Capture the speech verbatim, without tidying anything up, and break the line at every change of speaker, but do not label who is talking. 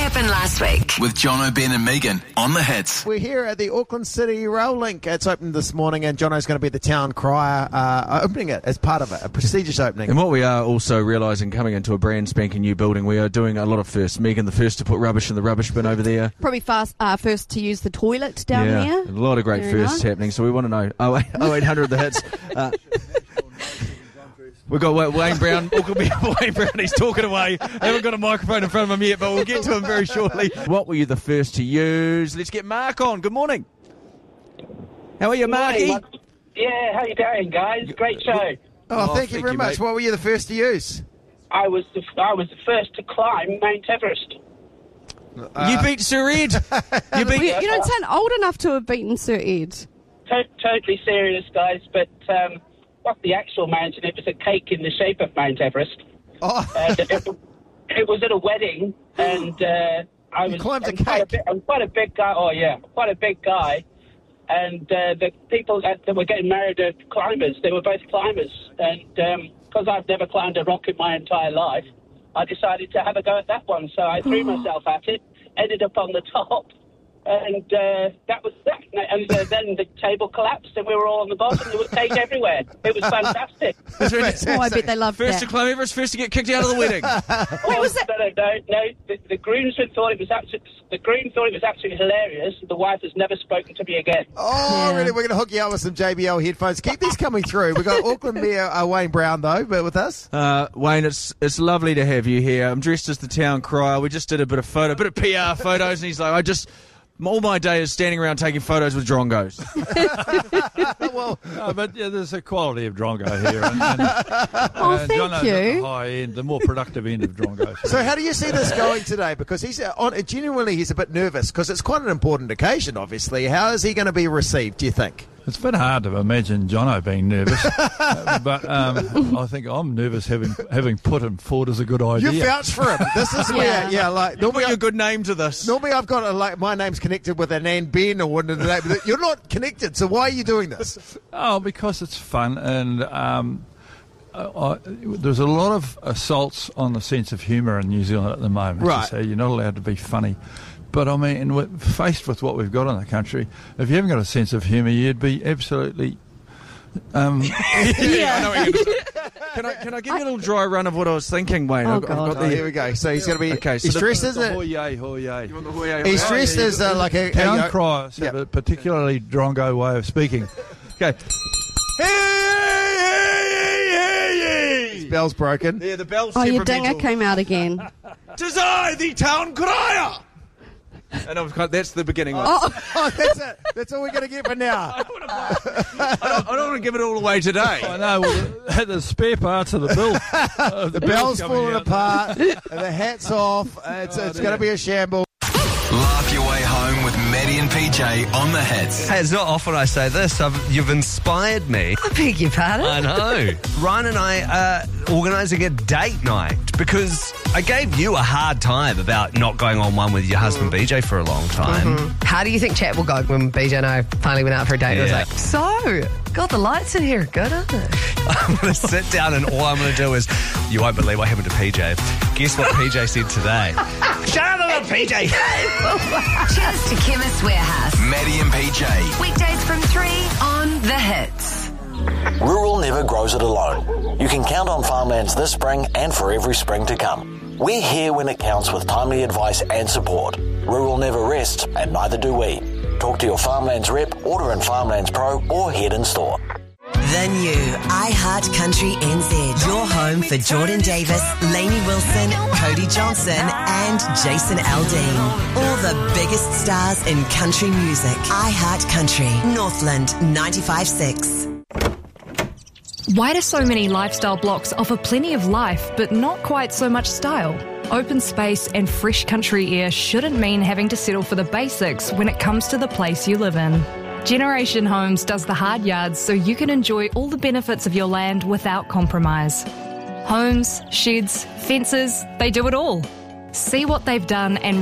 happened last week?
With Jono, Ben and Megan on the Hits.
We're here at the Auckland City Rail Link. It's opened this morning and Jono's going to be the town crier uh, opening it as part of it, a prestigious opening.
And what we are also realising coming into a brand spanking new building, we are doing a lot of firsts. Megan, the first to put rubbish in the rubbish bin over there.
Probably fast, uh, first to use the toilet down
yeah,
there.
A lot of great
Very
firsts
nice.
happening, so we want to know. oh eight hundred the hits. Uh, We've got Wayne Brown, Wayne Brown, he's talking away. I haven't got a microphone in front of him yet, but we'll get to him very shortly. What were you the first to use? Let's get Mark on. Good morning. How are you, Marky?
Morning, Mark. Yeah, how you doing, guys? Great show.
Oh,
Oh,
thank you
thank
very
you,
much.
mate.
What were you the first to use?
I was the I was the first to climb Mount Everest.
you beat Sir Ed. You beat...
You, you don't sound old enough to have beaten Sir Ed.
To- totally serious, guys, but um, what the actual mountain? It was a cake in the shape of Mount Everest.
Oh,
And it, it was at a wedding, and uh, I
You
was
climbed a
I'm quite
cake?
bit- I'm quite a big guy. Oh yeah, quite a big guy. And uh, the people that, that were getting married are climbers. They were both climbers, and because I've never climbed a rock in my entire life, I decided to have a go at that one. So I threw myself at it, ended up on the top, and uh, that was that. And uh, then the table collapsed, and we were all on the bottom. There was cake everywhere. It was fantastic.
Oh, I bet they loved
First to
that.
climb Everest, first to get kicked out of the wedding.
Oh,
was that-
No, no, no, no. The, the groomsmen thought it was actually the groom thought it was actually hilarious. The wife has never spoken to me again.
oh
Yeah.
really? We're going to hook you up with some J B L headphones. Keep these coming through. We've got Auckland Mayor uh, Wayne Brown, though, but with us.
Uh, Wayne, it's it's lovely to have you here. I'm dressed as the town crier. We just did a bit of photo, a bit of P R photos, and he's like, I just... all my day is standing around taking photos with drongos.
well,
No, but yeah, there's a quality of drongo here. And, and,
Oh,
uh,
thank
Jono's at the
you.
high end, the more productive end of drongo.
so how do you see this going today? Because he's uh, on, genuinely he's a bit nervous because it's quite an important occasion, obviously. How is he going to be received, do you think?
It's a bit hard to imagine Jono being nervous, uh, but um, I think I'm nervous having having put him forward as a good idea.
You vouch for him. This is where,
Yeah.
yeah, like
Put
normally,
your
I,
good name to this.
normally I've got a, like my name's connected with an Ann Ben or one of the name. but You're not connected, so why are you doing this?
Oh, because it's fun, and um, I, I, there's a lot of assaults on the sense of humour in New Zealand at the moment.
Right.
So you're not allowed to be funny. But I mean, we're faced with what we've got in the country, if you haven't got a sense of humour, you'd be absolutely. Um,
Yeah, I know what you're gonna say. Can I can I give you a little dry run of what I was thinking, Wayne?
Oh,
I've, I've
God.
got
Oh,
the,
here we go. So he's going to be.
Okay, so
he's
the-
dressed as a.
Hoye, hoye.
He's dressed as uh, like a.
Town
a,
criers have
yeah.
a particularly drongo way of speaking.
Okay.
His bell's broken.
Yeah, the bell's
Oh, your dinger
temperamental.
came out again.
Tis I, the town crier! And I've got, that's the beginning. of it.
Oh, that's it. That's all we're going to get for now.
I don't, I don't want to give it all away today.
I know, well, the spare parts of the bill. Uh,
The bell's falling apart. and the hat's off. Uh, it's it's going to be a shambles.
Laugh your way home with Maddie and P J on the Hits.
Hey, it's not often I say this. I've, you've inspired me.
I beg your pardon?
I know. Ryan and I are organising a date night because I gave you a hard time about not going on one with your husband B J for a long time.
How do you think chat will go when B J and I finally went out for a date? It was
Yeah.
like, so, God, the lights in here are good, aren't they?
I'm going to sit down and all I'm going to do is, you won't believe what happened to P J. Guess what P J said today? Shut up about P J.
Cheers to Chemist Warehouse.
Maddie and P J.
Weekdays from three on The Hits.
Rural never grows it alone. You can count on Farmlands this spring and for every spring to come. We're here when it counts with timely advice and support. Rural never rests, and neither do we. Talk to your Farmlands rep, order in Farmlands Pro, or head in store.
The new iHeart Country N Z. Your home for Jordan Davis, Lainey Wilson, Cody Johnson and Jason Aldean. All the biggest stars in country music. iHeart Country, Northland ninety-five point six.
Why do so many lifestyle blocks offer plenty of life but not quite so much style? Open space and fresh country air shouldn't mean having to settle for the basics when it comes to the place you live in. Generation Homes does the hard yards so you can enjoy all the benefits of your land without compromise. Homes, sheds, fences, they do it all. See what they've done and